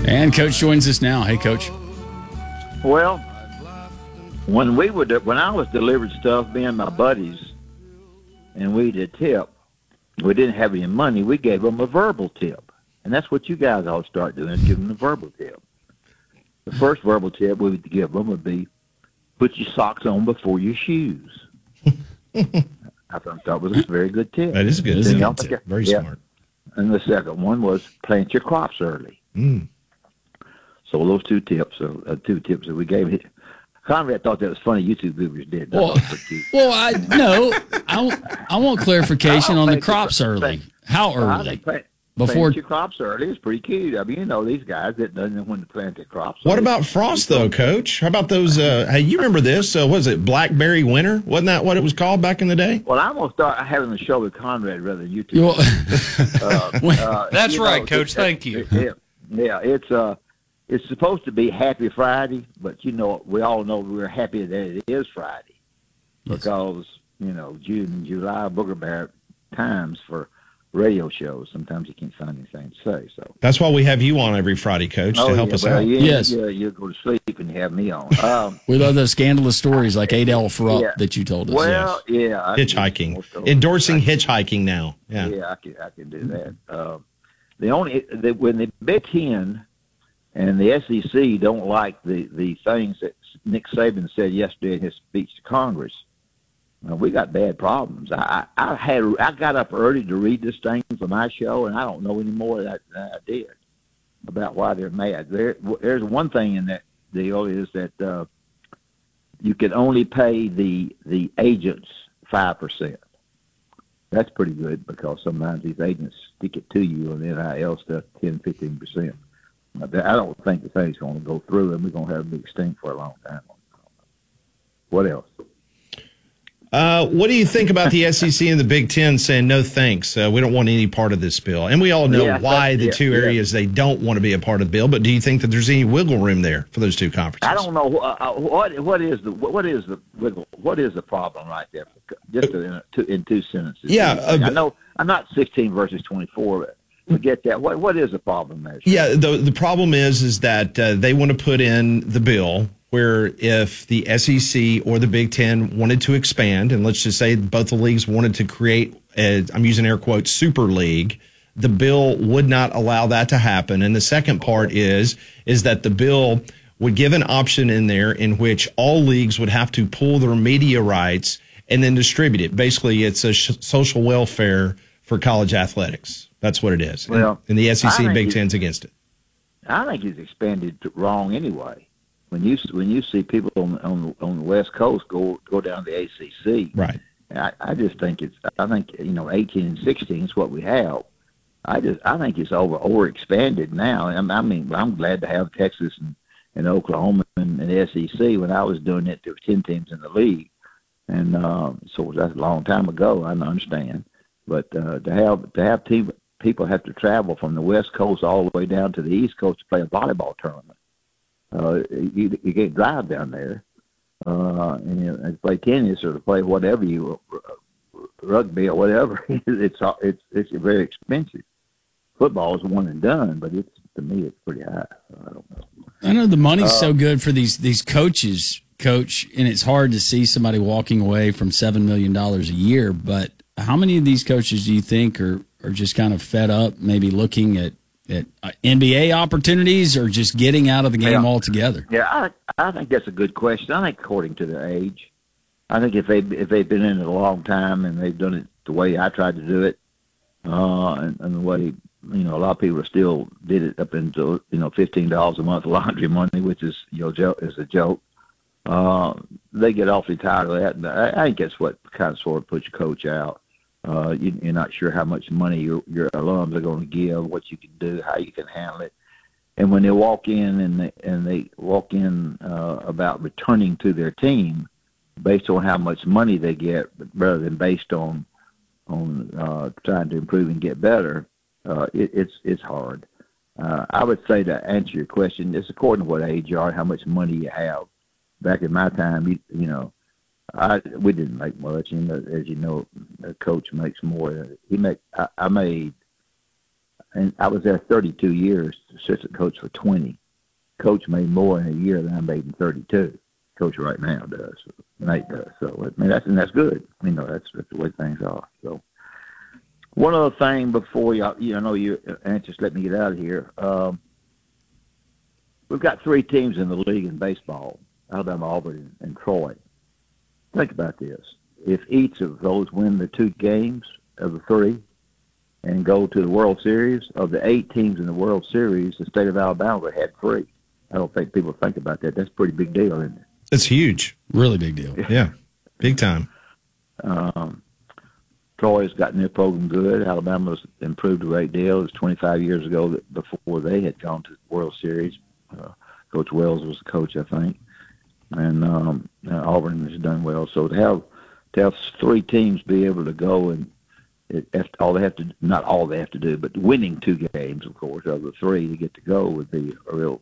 And Coach joins us now. Hey, Coach. Well, when I was delivering stuff, me and my buddies, and we did tip, we didn't have any money. We gave them a verbal tip, and that's what you guys all start doing: is give them a verbal tip. The first verbal tip we would give them would be, "Put your socks on before your shoes." I thought that was a very good tip. That is a good tip. Very smart. And the second one was plant your crops early. So those two tips that we gave. Conrad thought that was funny. YouTube viewers did. Well, I want clarification on the crops early. How early? Plant your crops early is pretty cute. I mean, these guys that doesn't know when to plant their crops. What about frost, though, Coach? How about those? Hey, you remember this? Was it Blackberry Winter? Wasn't that what it was called back in the day? Well, I'm going to start having a show with Conrad rather than YouTube. That's right, Coach. Thank you. Yeah, it's supposed to be Happy Friday, but we all know we're happy that it is Friday because June and July booger bear times for radio shows. Sometimes you can't find anything to say. So that's why we have you on every Friday, Coach, to help us out. Yes, you go to sleep and you have me on. We love those scandalous stories like Adele Frupp that you told us. Well, hitchhiking, endorsing hitchhiking now. Yeah, I can do that. When the Big Ten and the SEC don't like the things that Nick Saban said yesterday in his speech to Congress, we got bad problems. I got up early to read this thing for my show, and I don't know any more than I did about why they're mad. There's one thing in that deal is that you can only pay the agents 5%. That's pretty good because sometimes these agents stick it to you on the NIL stuff 10-15%. I don't think the thing's going to go through, and we're going to have a big stink for a long time. What else? What do you think about the SEC and the Big Ten saying no thanks? We don't want any part of this bill, and we all know why the two areas they don't want to be a part of the bill. But do you think that there's any wiggle room there for those two conferences? I don't know what is the problem right there? Just in two sentences. Yeah, I know I'm not 16 versus 24. But forget that. What is the problem there? Yeah, the problem is that they want to put in the bill where if the SEC or the Big Ten wanted to expand, and let's just say both the leagues wanted to create, I'm using air quotes, super league, the bill would not allow that to happen. And the second part is that the bill would give an option in there in which all leagues would have to pool their media rights and then distribute it. Basically, it's a social welfare for college athletics. That's what it is. Well, and the SEC and Big Ten's against it. I think it's expanded wrong anyway. When you see people on the West Coast go down to the ACC, right? I just think 18 and 16 is what we have. I think it's overexpanded now. I mean, I'm glad to have Texas and Oklahoma and the SEC. When I was doing it, there were 10 teams in the league, and so that's a long time ago. I understand, but to have people have to travel from the West Coast all the way down to the East Coast to play a volleyball tournament. You can't drive down there, and play tennis or to play whatever rugby or whatever. It's very expensive. Football is one and done, but to me it's pretty high. So I don't know. I know the money's so good for these coaches, Coach, and it's hard to see somebody walking away from $7 million a year. But how many of these coaches do you think are just kind of fed up, maybe looking at NBA opportunities or just getting out of the game altogether? Yeah, I think that's a good question. I think according to their age. I think if they've been in it a long time and they've done it the way I tried to do it, and the way a lot of people still did it up until $15 a month laundry money, which is is a joke. They get awfully tired of that, and I think that's what kind of sort of puts your coach out. You're not sure how much money your alums are going to give, what you can do, how you can handle it. And when they walk in and they walk in about returning to their team based on how much money they get rather than based on trying to improve and get better, it's hard. I would say, to answer your question, it's according to what age you are and how much money you have. Back in my time, we didn't make much, and as you know, the coach makes more. I made, and I was there 32 years, assistant coach for 20. Coach made more in a year than I made in 32. Coach right now does. Nate does. So I mean that's good. You know, that's the way things are. So one other thing before I know you're anxious. Let me get out of here. We've got 3 teams in the league in baseball: Alabama, Auburn, and Troy. Think about this: if each of those win the 2 games of the 3 and go to the World Series, of the 8 teams in the World Series, the state of Alabama had 3. I don't think people think about that. That's a pretty big deal, isn't it? It's huge. Really big deal. Yeah, big time. Troy's gotten their program good. Alabama's improved a great deal. It was 25 years ago that before they had gone to the World Series. Coach Wells was the coach, I think. And Auburn has done well. So to have 3 teams be able to go and all they have to, not all they have to do, but winning 2 games, of course, of the 3 to get to go would be a real.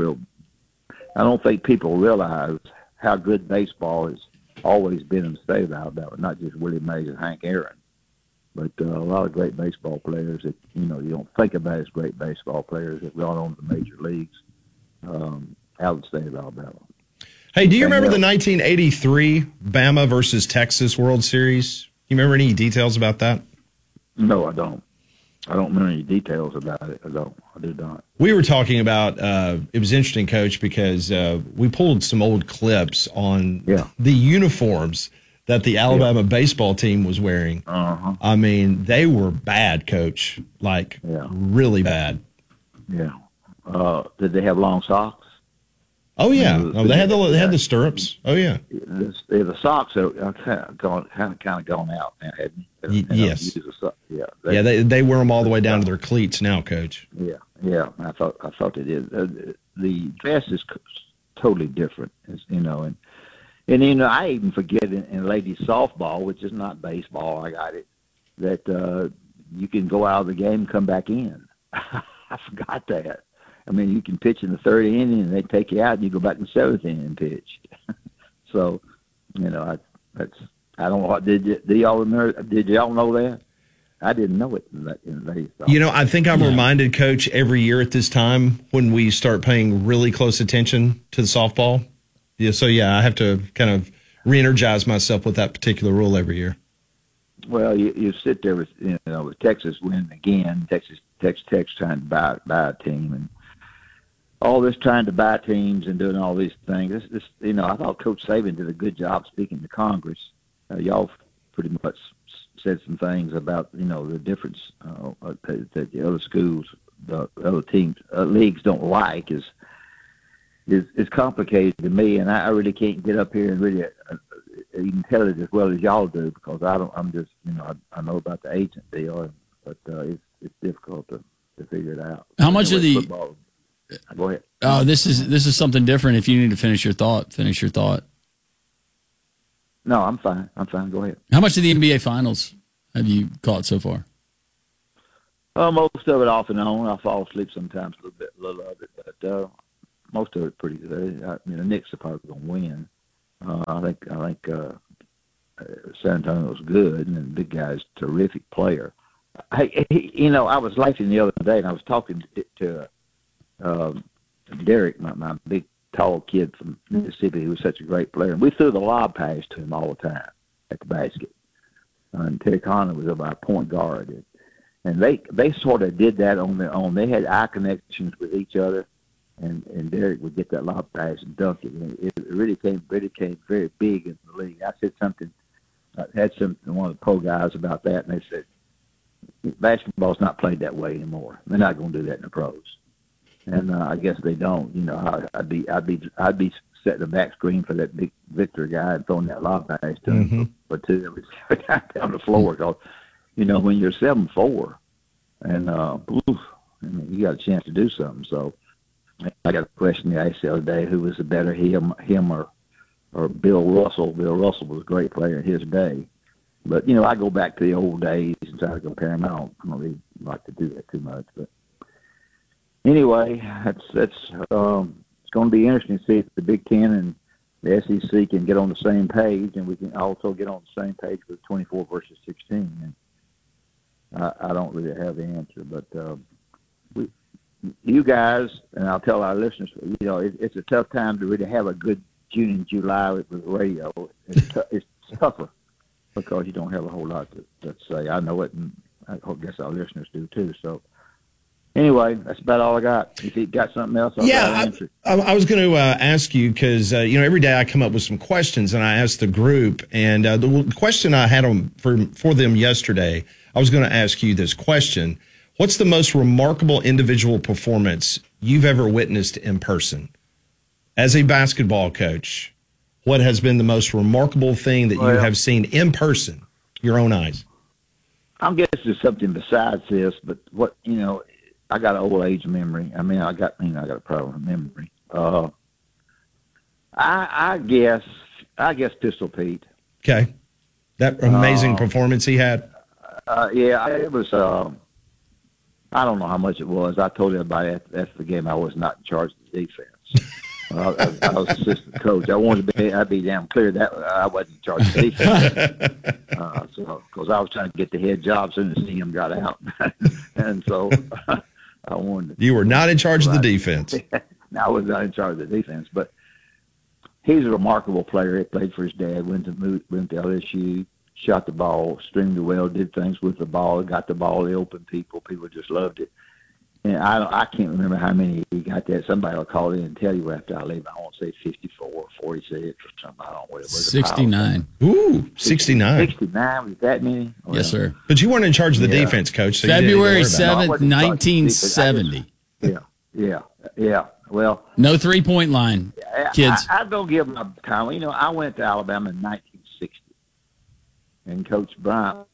I don't think people realize how good baseball has always been in the state of Alabama, not just Willie Mays and Hank Aaron, but a lot of great baseball players that, you know, you don't think about as great baseball players that gone on to the major leagues out of the state of Alabama. Hey, do you remember the 1983 Bama versus Texas World Series? You remember any details about that? No, I don't. I don't remember any details about it. I do not. We were talking about, it was interesting, Coach, because we pulled some old clips on the uniforms that the Alabama baseball team was wearing. Uh-huh. I mean, they were bad, Coach, like really bad. Yeah. Did they have long socks? Oh, yeah. No, they had the stirrups. Oh, yeah. The socks are kind of gone out now, hadn't they? Yes. They wear them all the way down to their cleats now, Coach. Yeah. I thought they did. The dress is totally different, you know, and you know, I even forget in ladies softball, which is not baseball. I got it, that you can go out of the game and come back in. I forgot that. I mean, you can pitch in the 3rd inning, and they take you out, and you go back in the 7th inning and pitch. So, you know, I don't know. Do y'all remember? Did y'all know that? I didn't know it in ladies softball. You know, I think I'm reminded, Coach, every year at this time when we start paying really close attention to the softball. Yeah, so I have to kind of re-energize myself with that particular rule every year. Well, you sit there with, you know, with Texas winning again, Texas trying to buy a team, and all this trying to buy teams and doing all these things. This, you know, I thought Coach Saban did a good job speaking to Congress. Y'all pretty much said some things about, you know, the difference that the other schools, the other teams, leagues don't like is complicated to me, and I really can't get up here and really even tell it as well as y'all do, because I'm just, you know, I know about the agent deal, but it's difficult to figure it out. How much of the football? Go ahead. Oh, this is something different. If you need to finish your thought. No, I'm fine. Go ahead. How much of the NBA Finals have you caught so far? Most of it off and on. I fall asleep sometimes a little of it, but most of it pretty good. I mean, the Knicks are probably going to win. I think San Antonio's good, and the big guy's a terrific player. You know, I was laughing the other day, and I was talking to Derek, my big tall kid from Mississippi, who was such a great player. And we threw the lob pass to him all the time at the basket. And Terry Conley was about point guard. And they sort of did that on their own. They had eye connections with each other, and Derek would get that lob pass and dunk it. And it really came very big in the league. I said something, I had one of the pro guys about that, and they said, basketball's not played that way anymore. They're not going to do that in the pros. And I guess they don't. You know, I'd be setting the back screen for that big Victor guy and throwing that lob pass to him for 2 every time down the floor. Because, you know, when you're 7'4", and I mean, you got a chance to do something. So I got a question I asked the other day: who was the better, him or Bill Russell? Bill Russell was a great player in his day. But, you know, I go back to the old days and try to compare them. I don't really like to do that too much. But anyway, it's going to be interesting to see if the Big Ten and the SEC can get on the same page, and we can also get on the same page with 24 versus 16. And I don't really have the answer, but you guys, and I'll tell our listeners, it's a tough time to really have a good June and July with radio. It's tougher because you don't have a whole lot to say. I know it, and I guess our listeners do too. So anyway, that's about all I got. If you got something else, I'll answer. I was going to ask you because every day I come up with some questions, and I ask the group. And the question I had for them yesterday, I was going to ask you this question: what's the most remarkable individual performance you've ever witnessed in person? As a basketball coach, what has been the most remarkable thing that you have seen in person, your own eyes? I'm guessing it's something besides this, but I got an old age memory. I mean, I got a problem with memory. I guess Pistol Pete. Okay, that amazing performance he had. It was. I don't know how much it was. I told everybody after the game I was not in charge of the defense. I was assistant coach. I'd be damn clear that I wasn't in charge of the defense. Because I was trying to get the head job as soon as CM got out, and so I wanted. You were not in charge of the defense. No, I was not in charge of the defense, but he's a remarkable player. He played for his dad. Went to LSU. Shot the ball extremely well. Did things with the ball. Got the ball to open people. People just loved it. And I can't remember how many he got that. Somebody will call in and tell you after I leave. I won't say 54 or 46 or something. I don't know what it was. 69. Ooh, 69. 69 was that many? Well, yes, sir. But you weren't in charge of the defense, Coach. So February 7th, 1970. Yeah. Well, no 3-point line, kids. I don't give my time. I went to Alabama in 1960 and Coach Bryant.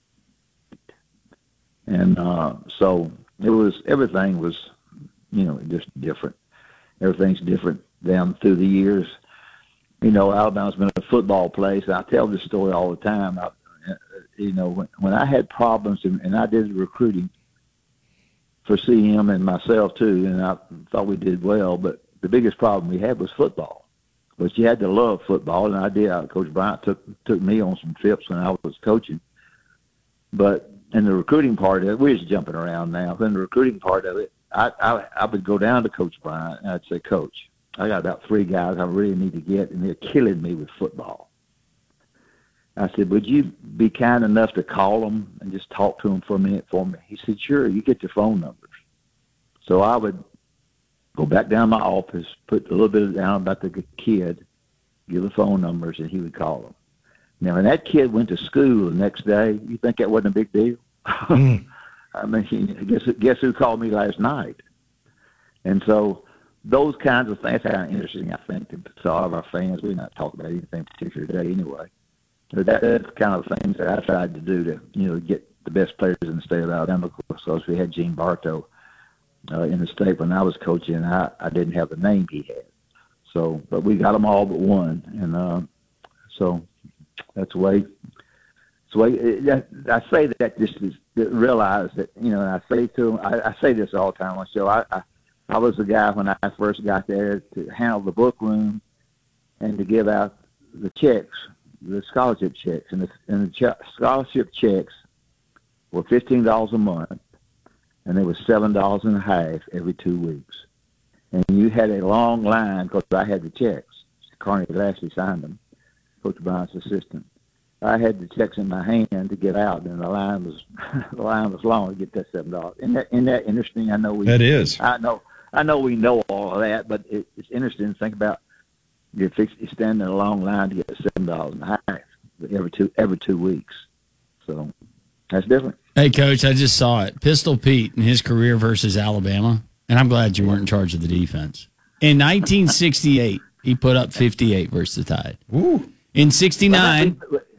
And so everything was, just different. Everything's different down through the years. Alabama's been a football place. I tell this story all the time. When I had problems and I did the recruiting for CM and myself too, and I thought we did well, but the biggest problem we had was football. But you had to love football, and I did. Coach Bryant took me on some trips when I was coaching. But in the recruiting part of it, we're just jumping around now. In the recruiting part of it, I would go down to Coach Bryant, and I'd say, Coach, I got about 3 guys I really need to get, and they're killing me with football. I said, would you be kind enough to call them and just talk to them for a minute for me? He said, sure, you get their phone numbers. So I would go back down to my office, put a little bit down about the kid, give the phone numbers, and he would call them. Now, when that kid went to school the next day, you think that wasn't a big deal? I mean, guess who called me last night? And so those kinds of things are kind of interesting, I think, to all of our fans. We're not talking about anything particular today anyway. But that's kind of things that I tried to do to, get the best players in the state of Alabama. Because we had Gene Bartow in the state when I was coaching, and I didn't have the name he had. So, but we got them all but one. And so that's the way. I say that just to realize that, and I say to them, I say this all the time on the show. I was the guy when I first got there to handle the book room and to give out the checks, the scholarship checks, and the scholarship checks were $15 a month, and they were $7.50 every 2 weeks. And you had a long line because I had the checks. Carney Lashley signed them, Coach Bryant's assistant. I had the checks in my hand to get out, and the line was long to get that $7. Isn't that interesting? I know that is. I know we know all of that, but it's interesting to think about. You're standing in a long line to get $7.50 every 2 weeks. So that's different. Hey, Coach, I just saw it. Pistol Pete in his career versus Alabama, and I'm glad you weren't in charge of the defense. In 1968, he put up 58 versus the Tide. Ooh. In 69,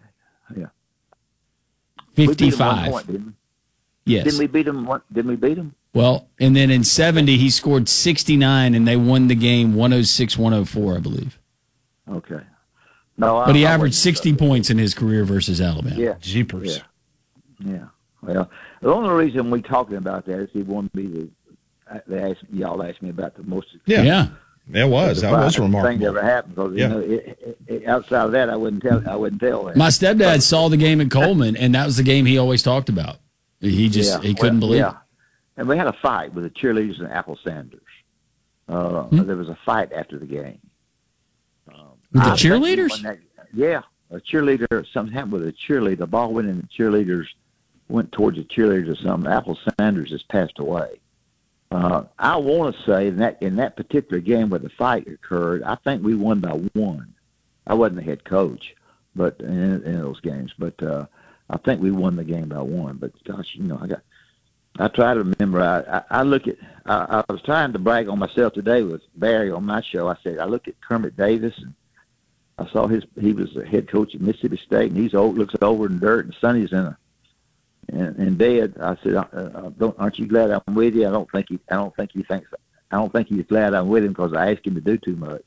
55. Yes. Didn't we beat them? Well, and then in 70, he scored 69, and they won the game 106-104, I believe. Okay. But he averaged 60 points in his career versus Alabama. Yeah. Jeepers. Yeah. Well, the only reason we're talking about that is he wanted me to y'all asked me about the most. Yeah. It was. That was remarkable. Thing that ever happened because outside of that, I wouldn't tell that. My stepdad saw the game at Coleman, and that was the game he always talked about. He couldn't believe it. and we had a fight with the cheerleaders and Apple Sanders. There was a fight after the game. With the cheerleaders? Yeah, a cheerleader. Something happened with a cheerleader. The ball went in, the cheerleaders went towards the cheerleaders or something. Apple Sanders has passed away. I want to say in that particular game where the fight occurred, I think we won by 1. I wasn't the head coach, but in those games, but I think we won the game by 1. But gosh, I try to remember. I look at. I was trying to brag on myself today with Barry on my show. I said I look at Kermit Davis, and I saw he was the head coach at Mississippi State, and he's old, looks over in dirt, and Sonny's in bed. I said, aren't you glad I'm with you? I don't think he's glad I'm with him because I asked him to do too much.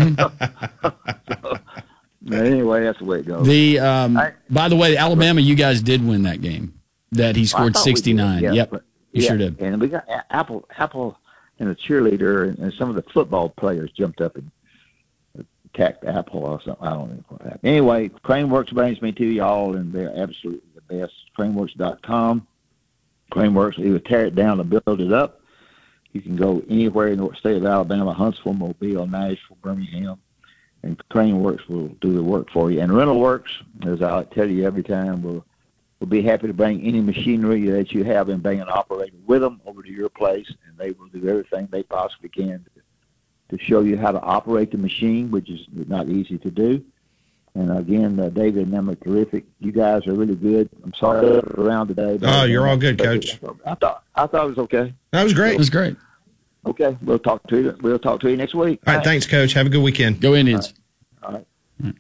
But anyway, that's the way it goes. By the way, Alabama, you guys did win that game. That he scored 69. Yep, you sure did. And we got Apple and the cheerleader and some of the football players jumped up and attacked Apple or something. I don't know what happened. Anyway, Craneworks brings me to y'all, and they're absolutely the best. Craneworks.com. Craneworks, either tear it down or build it up. You can go anywhere in the state of Alabama, Huntsville, Mobile, Nashville, Birmingham, and Craneworks will do the work for you. And RentalWorks, as I tell you every time, will be happy to bring any machinery that you have and bring an operator with them over to your place, and they will do everything they possibly can to show you how to operate the machine, which is not easy to do. And again, David and them are terrific. You guys are really good. I'm sorry I wasn't around today. Oh, you're all good, Coach. I thought it was okay. That was great. It was great. Okay, we'll talk to you next week. All right, thanks, Coach. Have a good weekend. Go Indians. All right.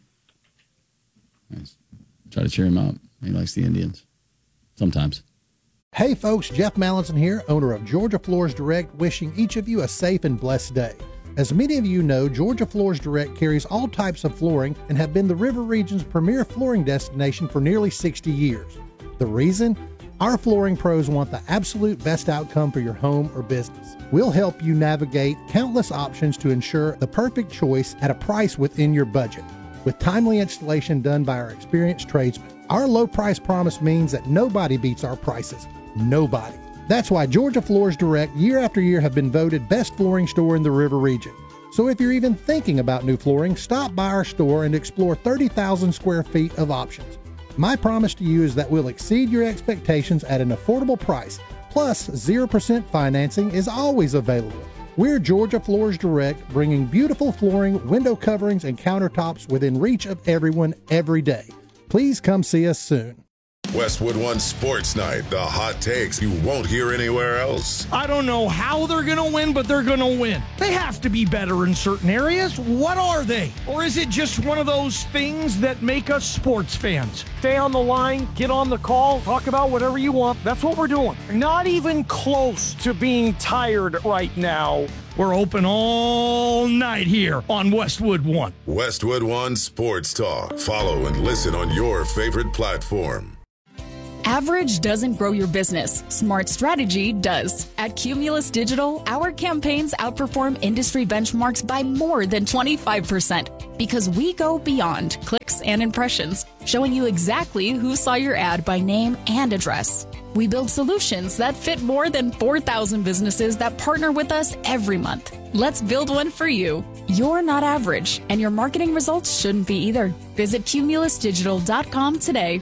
Nice. Try to cheer him up. He likes the Indians. Sometimes. Hey folks, Jeff Mallinson here, owner of Georgia Floors Direct, wishing each of you a safe and blessed day. As many of you know, Georgia Floors Direct carries all types of flooring and have been the River Region's premier flooring destination for nearly 60 years. The reason? Our flooring pros want the absolute best outcome for your home or business. We'll help you navigate countless options to ensure the perfect choice at a price within your budget, with timely installation done by our experienced tradesmen. Our low price promise means that nobody beats our prices. Nobody. That's why Georgia Floors Direct year after year have been voted best flooring store in the River Region. So if you're even thinking about new flooring, stop by our store and explore 30,000 square feet of options. My promise to you is that we'll exceed your expectations at an affordable price, plus 0% financing is always available. We're Georgia Floors Direct, bringing beautiful flooring, window coverings, and countertops within reach of everyone every day. Please come see us soon. Westwood One Sports Night, the hot takes you won't hear anywhere else. I don't know how they're going to win, but they're going to win. They have to be better in certain areas. What are they? Or is it just one of those things that make us sports fans? Stay on the line, get on the call, talk about whatever you want. That's what we're doing. Not even close to being tired right now. We're open all night here on Westwood One. Westwood One Sports Talk. Follow and listen on your favorite platform. Average doesn't grow your business. Smart strategy does. At Cumulus Digital, our campaigns outperform industry benchmarks by more than 25% because we go beyond clicks and impressions, showing you exactly who saw your ad by name and address. We build solutions that fit more than 4,000 businesses that partner with us every month. Let's build one for you. You're not average, and your marketing results shouldn't be either. Visit cumulusdigital.com today.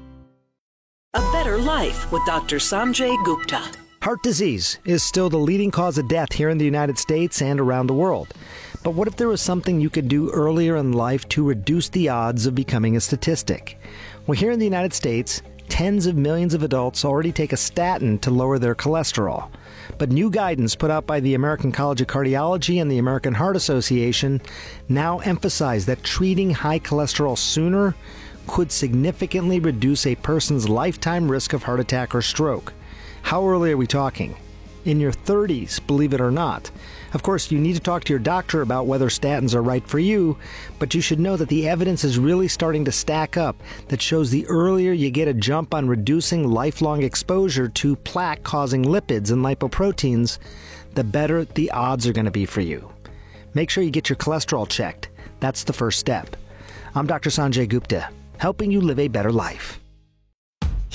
A Better Life with Dr. Sanjay Gupta. Heart disease is still the leading cause of death here in the United States and around the world. But what if there was something you could do earlier in life to reduce the odds of becoming a statistic? Well, here in the United States, tens of millions of adults already take a statin to lower their cholesterol. But new guidance put out by the American College of Cardiology and the American Heart Association now emphasize that treating high cholesterol sooner could significantly reduce a person's lifetime risk of heart attack or stroke. How early are we talking? In your 30s, believe it or not. Of course, you need to talk to your doctor about whether statins are right for you, but you should know that the evidence is really starting to stack up that shows the earlier you get a jump on reducing lifelong exposure to plaque-causing lipids and lipoproteins, the better the odds are going to be for you. Make sure you get your cholesterol checked. That's the first step. I'm Dr. Sanjay Gupta, helping you live a better life.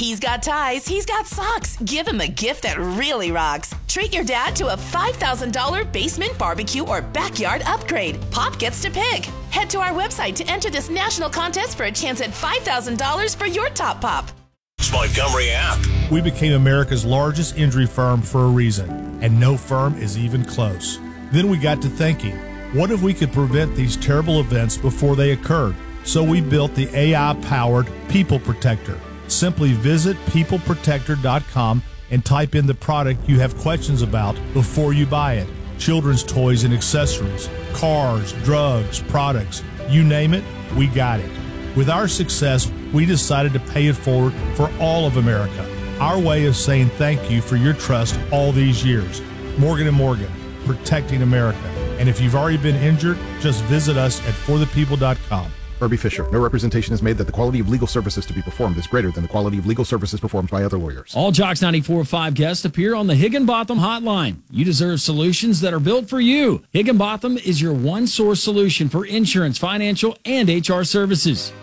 He's got ties, he's got socks. Give him a gift that really rocks. Treat your dad to a $5,000 basement barbecue or backyard upgrade. Pop gets to pick. Head to our website to enter this national contest for a chance at $5,000 for your top pop. Montgomery app. We became America's largest injury firm for a reason, and no firm is even close. Then we got to thinking, what if we could prevent these terrible events before they occurred? So we built the AI-powered People Protector. Simply visit peopleprotector.com and type in the product you have questions about before you buy it. Children's toys and accessories, cars, drugs, products, you name it, we got it. With our success, we decided to pay it forward for all of America. Our way of saying thank you for your trust all these years. Morgan & Morgan, protecting America. And if you've already been injured, just visit us at forthepeople.com. Herbie Fisher. No representation is made that the quality of legal services to be performed is greater than the quality of legal services performed by other lawyers. All Jocks 94.5 guests appear on the Higginbotham Hotline. You deserve solutions that are built for you. Higginbotham is your one-source solution for insurance, financial, and HR services.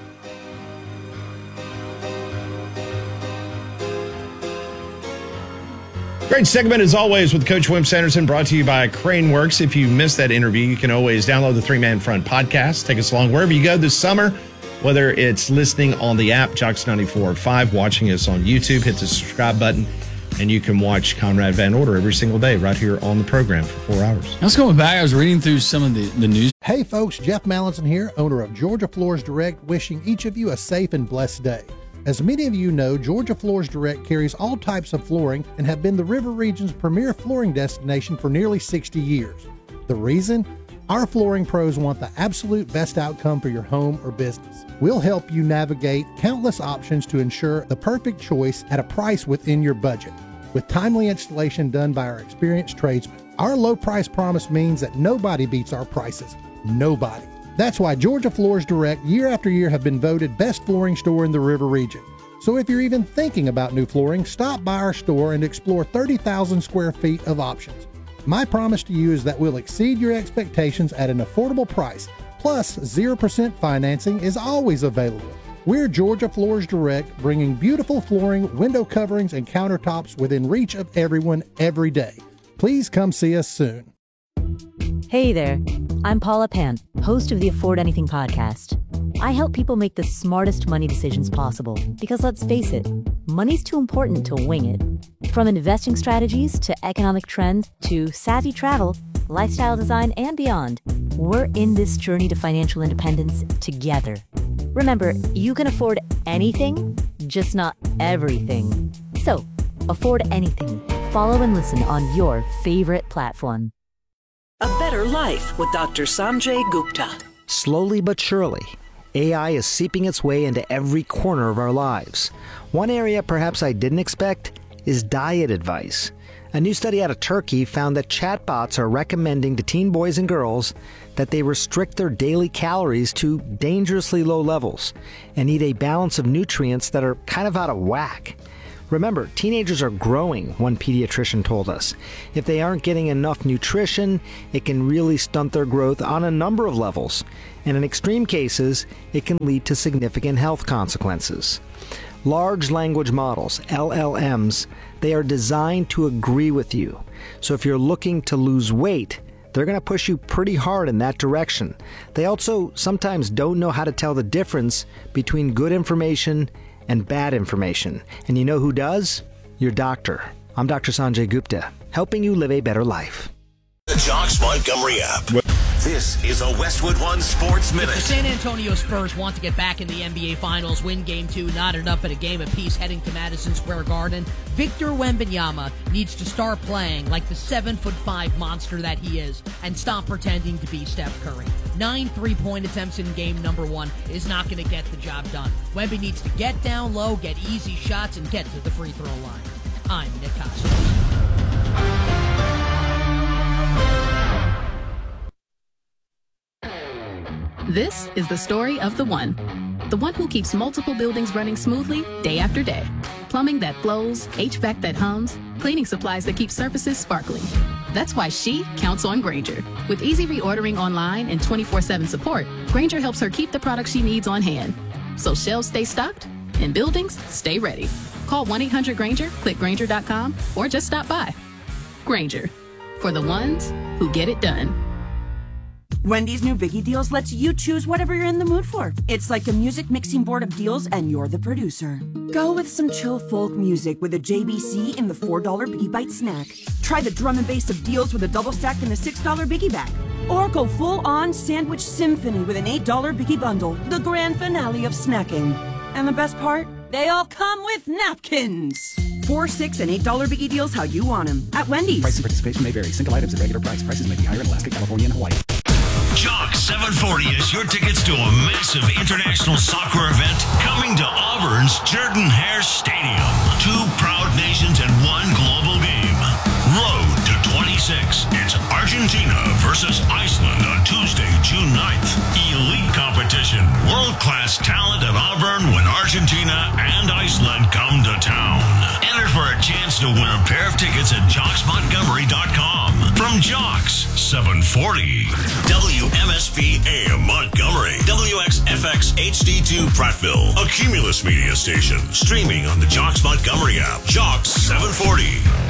Great segment as always with Coach Wimp Sanderson, brought to you by Craneworks. If you missed that interview, you can always download the 3-Man Front podcast. Take us along wherever you go this summer, whether it's listening on the app, Jocks 94.5, watching us on YouTube, hit the subscribe button, and you can watch Conrad Van Order every single day right here on the program for 4 hours. I was going back, I was reading through some of the news. Hey folks, Jeff Mallinson here, owner of Georgia Floors Direct, wishing each of you a safe and blessed day. As many of you know, Georgia Floors Direct carries all types of flooring and have been the River Region's premier flooring destination for nearly 60 years. The reason? Our flooring pros want the absolute best outcome for your home or business. We'll help you navigate countless options to ensure the perfect choice at a price within your budget, with timely installation done by our experienced tradesmen. Our low price promise means that nobody beats our prices. Nobody. That's why Georgia Floors Direct year after year have been voted best flooring store in the River Region. So if you're even thinking about new flooring, stop by our store and explore 30,000 square feet of options. My promise to you is that we'll exceed your expectations at an affordable price, plus 0% financing is always available. We're Georgia Floors Direct, bringing beautiful flooring, window coverings, and countertops within reach of everyone every day. Please come see us soon. Hey there, I'm Paula Pant, host of the Afford Anything podcast. I help people make the smartest money decisions possible because let's face it, money's too important to wing it. From investing strategies to economic trends to savvy travel, lifestyle design, and beyond, we're in this journey to financial independence together. Remember, you can afford anything, just not everything. So, afford anything. Follow and listen on your favorite platform. A Better Life with Dr. Sanjay Gupta. Slowly but surely, AI is seeping its way into every corner of our lives. One area perhaps I didn't expect is diet advice. A new study out of Turkey found that chatbots are recommending to teen boys and girls that they restrict their daily calories to dangerously low levels and eat a balance of nutrients that are kind of out of whack. Remember, teenagers are growing, one pediatrician told us. If they aren't getting enough nutrition, it can really stunt their growth on a number of levels. And in extreme cases, it can lead to significant health consequences. Large language models, LLMs, they are designed to agree with you. So if you're looking to lose weight, they're going to push you pretty hard in that direction. They also sometimes don't know how to tell the difference between good information and bad information. And you know who does? Your doctor. I'm Dr. Sanjay Gupta, helping you live a better life. The Jocks Montgomery app. This is a Westwood One Sports Minute. If the San Antonio Spurs want to get back in the NBA Finals, win Game 2, knotted up at a game apiece heading to Madison Square Garden, Victor Wembanyama needs to start playing like the 7'5" monster that he is and stop pretending to be Steph Curry. 9 3-point attempts in game number 1 is not going to get the job done. Wemby needs to get down low, get easy shots, and get to the free throw line. I'm Nick Costos. This is the story of the one who keeps multiple buildings running smoothly day after day. Plumbing that flows, HVAC that hums, cleaning supplies that keep surfaces sparkling. That's why she counts on Grainger. With easy reordering online and 24/7 support, Grainger helps her keep the products she needs on hand. So shelves stay stocked, In buildings, stay ready. Call 1-800-GRANGER, click Grainger.com, or just stop by. Grainger, for the ones who get it done. Wendy's new Biggie Deals lets you choose whatever you're in the mood for. It's like a music mixing board of deals, and you're the producer. Go with some chill folk music with a JBC in the $4 Biggie Bite snack. Try the drum and bass of deals with a double stack in the $6 Biggie bag. Or go full-on sandwich symphony with an $8 Biggie bundle, the grand finale of snacking. And the best part? They all come with napkins. $4, $6, and $8 Biggie Deals how you want them at Wendy's. Price and participation may vary. Single items at regular price. Prices may be higher in Alaska, California, and Hawaii. Jock 740 is your tickets to a massive international soccer event coming to Auburn's Jordan-Hare Stadium. 2 proud nations and 1 global game. Road to 26. It's Argentina versus Iceland on Tuesday, June 9th. Elite competition. World-class talent at Auburn when Argentina and Iceland come to town. Enter for a chance to win a pair of tickets at JocksMontgomery.com. From Jocks 740. WMSP AM Montgomery. WXFX HD2 Prattville. A Cumulus Media station. Streaming on the Jocks Montgomery app. Jocks 740.